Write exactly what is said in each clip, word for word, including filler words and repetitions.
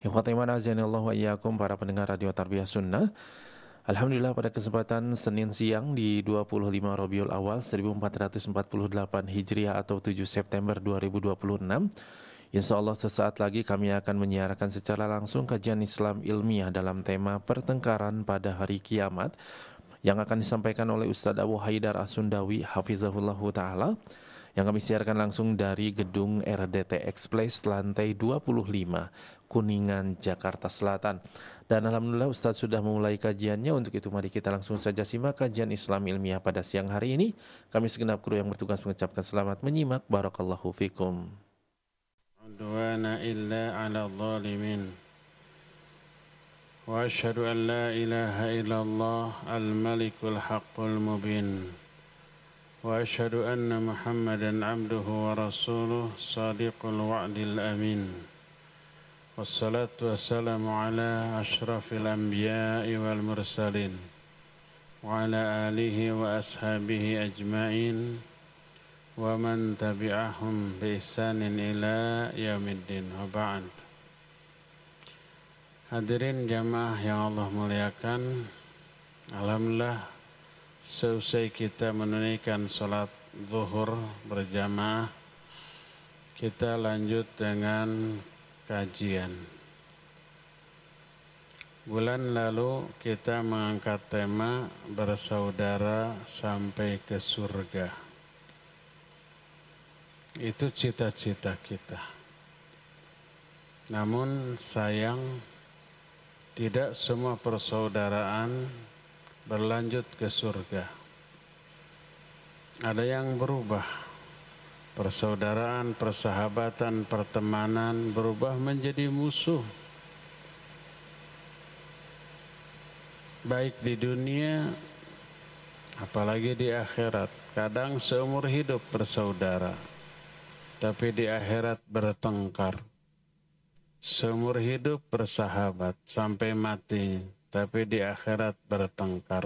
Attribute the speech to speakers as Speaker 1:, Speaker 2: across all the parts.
Speaker 1: Ikhwati iman azanillahu wa iyyakum, para pendengar Radio Tarbiyah Sunnah. Alhamdulillah, pada kesempatan Senin siang di dua puluh lima Rabiul Awal seribu empat ratus empat puluh delapan Hijriah atau tujuh September dua ribu dua puluh enam, insyaallah sesaat lagi kami akan menyiarkan secara langsung kajian Islam ilmiah dalam tema pertengkaran pada hari kiamat yang akan disampaikan oleh Ustadz Abu Haidar As-Sundawi hafizahullahu ta'ala, yang kami siarkan langsung dari gedung R D T X Place lantai dua puluh lima Kuningan, Jakarta Selatan. Dan alhamdulillah Ustadz sudah memulai kajiannya. Untuk itu mari kita langsung saja simak kajian Islam ilmiah pada siang hari ini. Kami segenap kru yang bertugas mengucapkan selamat menyimak. Barakallahu fikum.
Speaker 2: Udwana illa ala zalimin. Wa asyhadu an la ilaha illallah al-malikul haqqul mubin. Wa asyhadu anna Muhammadan abduhu wa rasuluh sadiqul wa'dil amin. Wassalatu wassalamu ala ashrafil anbiya'i wal mursalin wa ala alihi wa ashabihi ajma'in wa man tabi'ahum bi ihsanin ila yaumiddin, wa ba'd. Hadirin jamaah yang Allah muliakan, alhamdulillah seusai kita menunaikan salat zuhur berjamaah, kita lanjut dengan kajian. Bulan lalu kita mengangkat tema bersaudara sampai ke surga. Itu cita-cita kita. Namun sayang, tidak semua persaudaraan berlanjut ke surga. Ada yang berubah. Persaudaraan, persahabatan, pertemanan berubah menjadi musuh. Baik di dunia, apalagi di akhirat. Kadang seumur hidup bersaudara, tapi di akhirat bertengkar. Seumur hidup bersahabat sampai mati, tapi di akhirat bertengkar.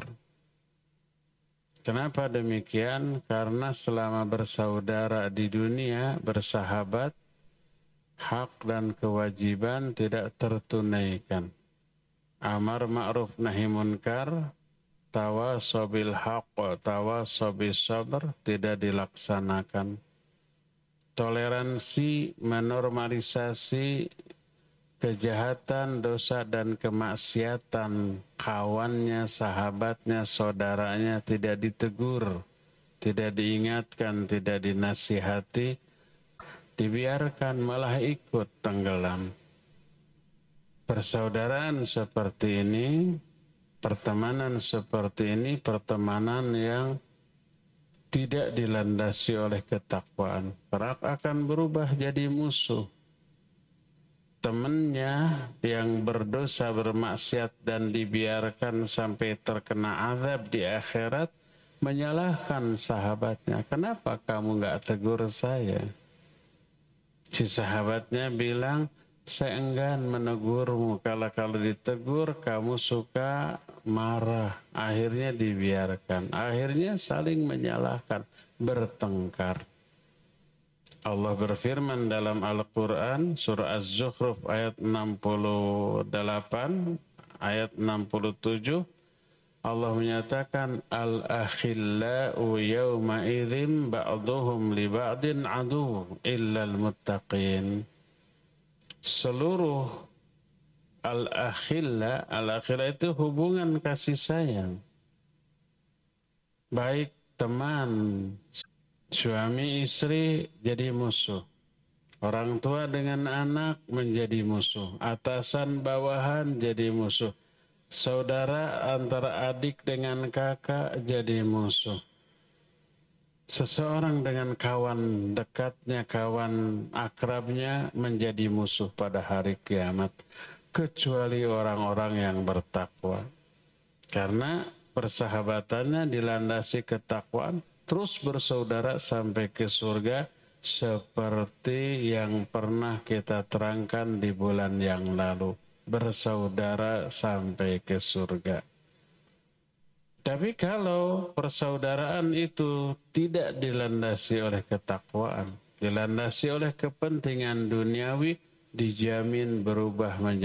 Speaker 2: Kenapa demikian? Karena selama bersaudara di dunia, bersahabat, hak dan kewajiban tidak tertunaikan. Amar ma'ruf nahi munkar, tawasaw bil haqq, tawasaw bis sabr tidak dilaksanakan. Toleransi menormalisasi kejahatan, dosa dan kemaksiatan kawannya, sahabatnya, saudaranya tidak ditegur, tidak diingatkan, tidak dinasihati, dibiarkan malah ikut tenggelam. Persaudaraan seperti ini, pertemanan seperti ini, pertemanan yang tidak dilandasi oleh ketakwaan, kerap akan berubah jadi musuh. Temannya yang berdosa, bermaksiat dan dibiarkan sampai terkena azab di akhirat menyalahkan sahabatnya. Kenapa kamu enggak tegur saya? Si sahabatnya bilang, saya enggan menegurmu. Kalau kalau ditegur kamu suka marah. Akhirnya dibiarkan. Akhirnya saling menyalahkan, bertengkar. Allah berfirman dalam Al-Quran, surah Az-Zukhruf ayat enam puluh delapan, ayat enam puluh tujuh, Allah menyatakan, Al-akhillau yawma idzin ba'duhum li ba'din adu illal muttaqin. Seluruh al-akhilla, al-akhilla itu hubungan kasih sayang. Baik teman, suami istri jadi musuh. Orang tua dengan anak menjadi musuh. Atasan bawahan jadi musuh. Saudara antara adik dengan kakak jadi musuh. Seseorang dengan kawan dekatnya, kawan akrabnya menjadi musuh pada hari kiamat. Kecuali orang-orang yang bertakwa. Karena persahabatannya dilandasi ketakwaan, terus bersaudara sampai ke surga seperti yang pernah kita terangkan di bulan yang lalu. Bersaudara sampai ke surga. Tapi kalau persaudaraan itu tidak dilandasi oleh ketakwaan, dilandasi oleh kepentingan duniawi, dijamin berubah menjadi